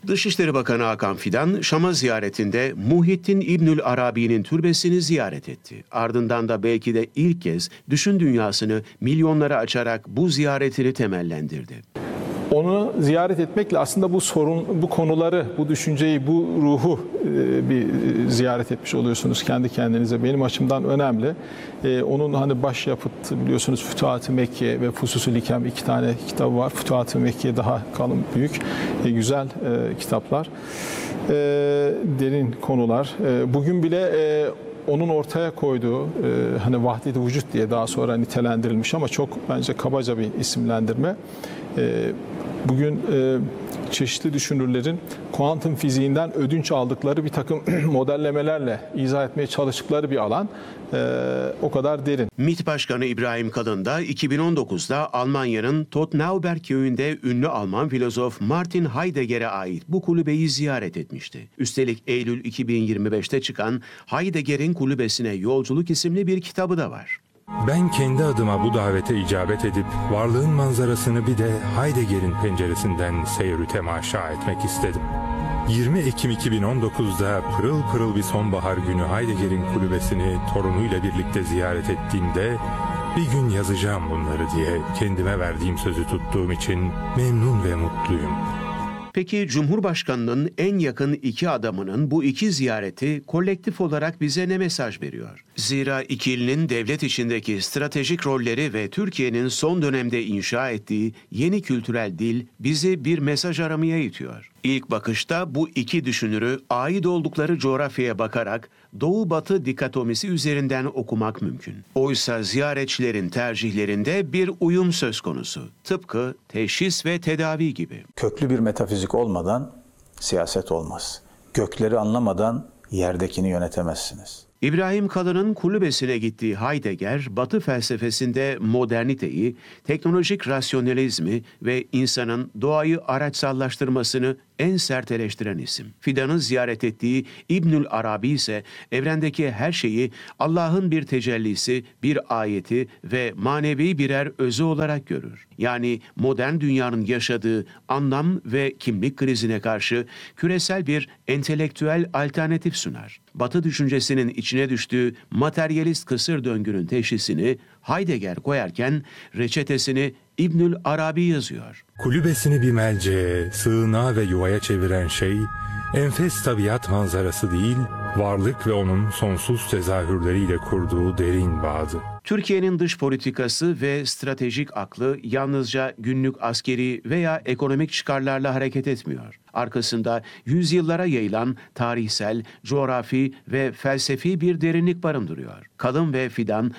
Dışişleri Bakanı Hakan Fidan, Şam'a ziyaretinde Muhittin İbnül Arabi'nin türbesini ziyaret etti. Ardından da belki de ilk kez düşün dünyasını milyonlara açarak bu ziyaretini temellendirdi. Onu ziyaret etmekle aslında bu konuları, bu düşünceyi, bu ruhu bir ziyaret etmiş oluyorsunuz kendi kendinize. Benim açımdan önemli. Onun hani başyapıt biliyorsunuz Fütuhat-ı Mekke ve Fusus-ül Hikem, 2 tane kitabı var. Fütuhat-ı Mekke daha kalın, büyük, güzel kitaplar. Derin konular. Bugün bile onun ortaya koyduğu hani vahdet-i vücut diye daha sonra nitelendirilmiş ama çok bence kabaca bir isimlendirme. Bugün çeşitli düşünürlerin kuantum fiziğinden ödünç aldıkları bir takım modellemelerle izah etmeye çalıştıkları bir alan o kadar derin. MİT Başkanı İbrahim Kalın da 2019'da Almanya'nın Tottenauber köyünde ünlü Alman filozof Martin Heidegger'e ait bu kulübeyi ziyaret etmişti. Üstelik Eylül 2025'te çıkan Heidegger'in Kulübesine Yolculuk isimli bir kitabı da var. Ben kendi adıma bu davete icabet edip varlığın manzarasını bir de Heidegger'in penceresinden seyr-ü temaşa etmek istedim. 20 Ekim 2019'da pırıl pırıl bir sonbahar günü Heidegger'in kulübesini torunuyla birlikte ziyaret ettiğimde bir gün yazacağım bunları diye kendime verdiğim sözü tuttuğum için memnun ve mutluyum. Peki Cumhurbaşkanı'nın en yakın 2 adamının bu 2 ziyareti kolektif olarak bize ne mesaj veriyor? Zira ikilinin devlet içindeki stratejik rolleri ve Türkiye'nin son dönemde inşa ettiği yeni kültürel dil bizi bir mesaj aramaya itiyor. İlk bakışta bu 2 düşünürü ait oldukları coğrafyaya bakarak Doğu-Batı dikotomisi üzerinden okumak mümkün. Oysa ziyaretçilerin tercihlerinde bir uyum söz konusu. Tıpkı teşhis ve tedavi gibi. Köklü bir metafizik olmadan siyaset olmaz. Gökleri anlamadan yerdekini yönetemezsiniz. İbrahim Kalın'ın kulübesine gittiği Heidegger, Batı felsefesinde moderniteyi, teknolojik rasyonalizmi ve insanın doğayı araçsallaştırmasını en sert eleştiren isim. Fidan'ın ziyaret ettiği İbnül Arabi ise evrendeki her şeyi Allah'ın bir tecellisi, bir ayeti ve manevi birer özü olarak görür. Yani modern dünyanın yaşadığı anlam ve kimlik krizine karşı küresel bir entelektüel alternatif sunar. Batı düşüncesinin içine düştüğü materyalist kısır döngünün teşhisini Heidegger koyarken reçetesini İbnül Arabi yazıyor. Kulübesini bir melceğe, sığınağa ve yuvaya çeviren şey, enfes tabiat manzarası değil, varlık ve onun sonsuz tezahürleriyle kurduğu derin bağdı. Türkiye'nin dış politikası ve stratejik aklı yalnızca günlük askeri veya ekonomik çıkarlarla hareket etmiyor. Arkasında yüzyıllara yayılan tarihsel, coğrafi ve felsefi bir derinlik barındırıyor. Kalın ve Fidan